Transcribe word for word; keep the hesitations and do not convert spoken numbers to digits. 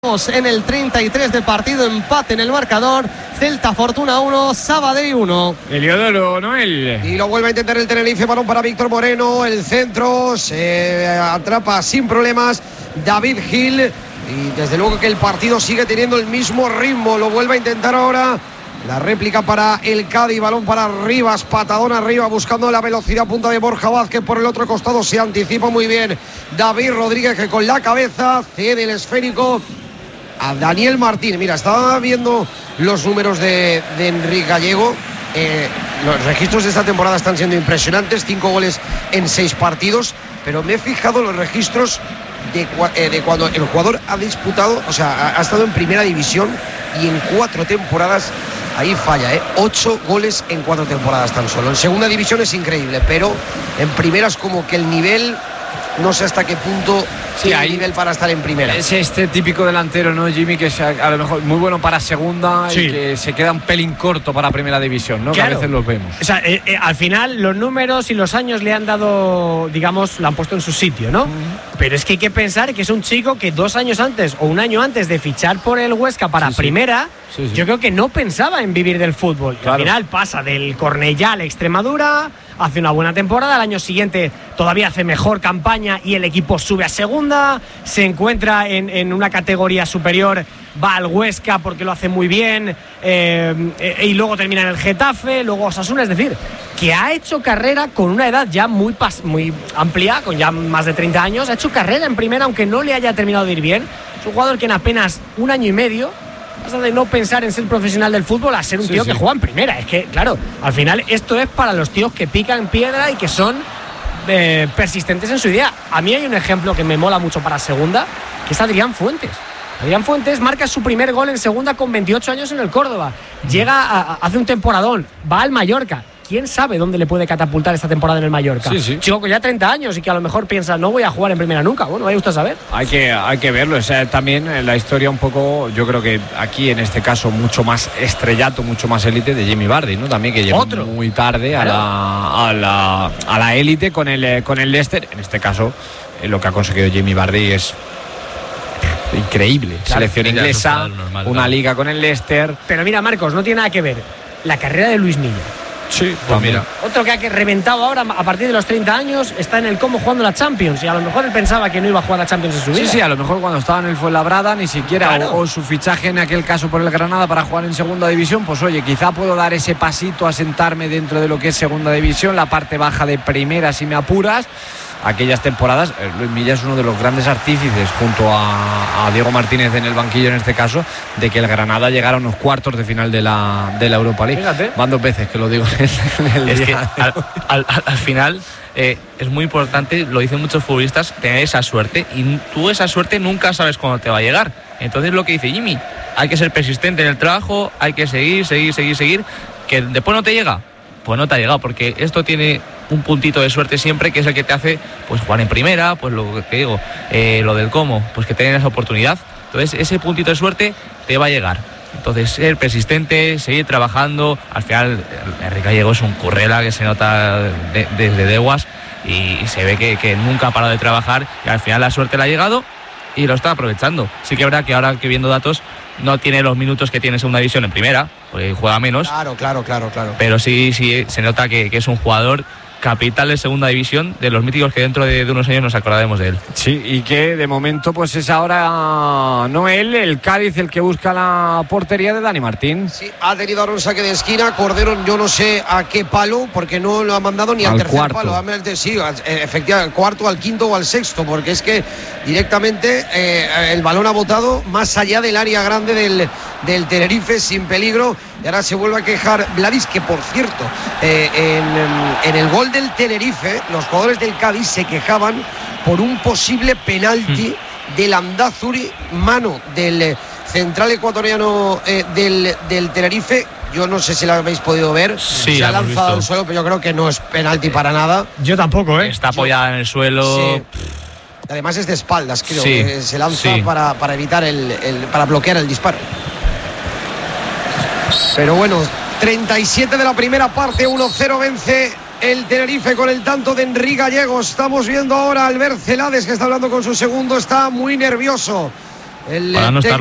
En el treinta y tres de partido, empate en el marcador. Celta Fortuna uno, Sabadell uno. Heliodoro, Noel. Y lo vuelve a intentar el Tenerife, balón para Víctor Moreno. El centro se atrapa sin problemas David Gil. Y desde luego que el partido sigue teniendo el mismo ritmo. Lo vuelve a intentar ahora. La réplica para el Cádiz, balón para Rivas, patadón arriba, buscando la velocidad punta de Borja Vázquez. Por el otro costado se anticipa muy bien David Rodríguez, que con la cabeza cede el esférico a Daniel Martín. Mira, estaba viendo los números de, de Enrique Gallego. Eh, los registros de esta temporada están siendo impresionantes, cinco goles en seis partidos, pero me he fijado en los registros de, eh, de cuando el jugador ha disputado, o sea, ha, ha estado en primera división y en cuatro temporadas. Ahí falla, ¿eh? Ocho goles en cuatro temporadas tan solo. En segunda división es increíble, pero en primeras como que el nivel, no sé hasta qué punto sí, tiene hay nivel para estar en primera. Es este típico delantero, ¿no, Jimmy? Que es a, a lo mejor muy bueno para segunda, sí, y que se queda un pelín corto para primera división, ¿no? Claro. Que a veces los vemos. O sea, eh, eh, al final los números y los años le han dado, digamos, lo han puesto en su sitio, ¿no? Uh-huh. Pero es que hay que pensar que es un chico que dos años antes o un año antes de fichar por el Huesca para sí, primera, sí, sí. yo creo que no pensaba en vivir del fútbol. Claro. Al final pasa del Cornellá a la Extremadura, hace una buena temporada, al año siguiente todavía hace mejor campaña y el equipo sube a segunda, se encuentra en, en una categoría superior, va al Huesca porque lo hace muy bien, eh, eh, y luego termina en el Getafe, luego Osasuna. Es decir, que ha hecho carrera con una edad ya muy, pas, muy amplia, con ya más de treinta años, ha hecho carrera en primera aunque no le haya terminado de ir bien. Es un jugador que en apenas un año y medio pasa de no pensar en ser profesional del fútbol a ser un sí, tío sí. que juega en primera. Es que, claro, al final esto es para los tíos que pican piedra y que son eh, persistentes en su idea. A mí hay un ejemplo que me mola mucho para segunda, que es Adrián Fuentes. Adrián Fuentes marca su primer gol en segunda con veintiocho años en el Córdoba. Llega, a, a, hace un temporadón, va al Mallorca. ¿Quién sabe dónde le puede catapultar esta temporada en el Mallorca? Sí, sí. Chico con ya treinta años y que a lo mejor piensa, no voy a jugar en primera nunca. Bueno, vaya usted a saber. Hay que, hay que verlo. O sea, también en la historia un poco, yo creo que aquí en este caso mucho más estrellato, mucho más élite de Jamie Vardy, ¿no? También que llegó Otro. muy tarde a la, a la, a la élite con el, con el Leicester. En este caso, eh, lo que ha conseguido Jamie Vardy es increíble. Claro, selección inglesa, normal, una claro. liga con el Leicester. Pero mira, Marcos, no tiene nada que ver la carrera de Luis Milla. Sí, pues mira. Otro que ha reventado ahora a partir de los treinta años, está en el Como jugando la Champions, y a lo mejor él pensaba que no iba a jugar la Champions en su vida. Sí, sí, a lo mejor cuando estaba en el Fuenlabrada ni siquiera, claro. o, o su fichaje en aquel caso por el Granada para jugar en segunda división, pues oye, quizá puedo dar ese pasito a sentarme dentro de lo que es segunda división, la parte baja de primera si me apuras. Aquellas temporadas, Luis Milla es uno de los grandes artífices junto a, a Diego Martínez en el banquillo en este caso, de que el Granada llegara a unos cuartos de final de la, de la Europa League. Fíjate. Van dos veces que lo digo en el es día. Que al, al, al final eh, es muy importante, lo dicen muchos futbolistas, tener esa suerte, y tú esa suerte nunca sabes cuándo te va a llegar. Entonces lo que dice Jimmy, hay que ser persistente en el trabajo, hay que seguir, seguir, seguir, seguir, que después no te llega, pues no te ha llegado, porque esto tiene un puntito de suerte siempre, que es el que te hace pues jugar en primera, pues lo que te digo, eh, lo del cómo, pues que tengas esa oportunidad. Entonces ese puntito de suerte te va a llegar. Entonces ser persistente, seguir trabajando. Al final Enrique Gallego es un currela que se nota de, desde Deguas, y, y se ve que, que nunca ha parado de trabajar, y al final la suerte le ha llegado y lo está aprovechando. Sí que es verdad que ahora que viendo datos no tiene los minutos que tiene segunda división en primera, porque juega menos. Claro, claro, claro, claro. Pero sí, sí se nota que, que es un jugador capital de segunda división, de los míticos que dentro de, de unos años nos acordaremos de él. Sí, y que de momento pues es ahora Noel, el Cádiz, el que busca la portería de Dani Martín. Sí, ha tenido ahora un saque de esquina, Cordero yo no sé a qué palo, porque no lo ha mandado ni al, al tercer cuarto. palo, sí, efectivamente al cuarto, al quinto o al sexto, porque es que directamente eh, el balón ha botado más allá del área grande del, del Tenerife, sin peligro. Y ahora se vuelve a quejar Vladis, que por cierto, eh, en, en el gol del Tenerife, los jugadores del Cádiz se quejaban por un posible penalti mm. del Landázuri, mano del central ecuatoriano eh, del, del Tenerife. Yo no sé si lo habéis podido ver. Sí, se ha lanzado al suelo, pero yo creo que no es penalti para nada. Yo tampoco, ¿eh? Está apoyada yo, en el suelo. Sí. Además es de espaldas, creo. Sí, que se lanza sí. para, para evitar el, el, para bloquear el disparo. Pero bueno, treinta y siete de la primera parte, uno cero vence el Tenerife con el tanto de Enrique Gallego. Estamos viendo ahora a Albert Celades, que está hablando con su segundo, está muy nervioso. el Para no estar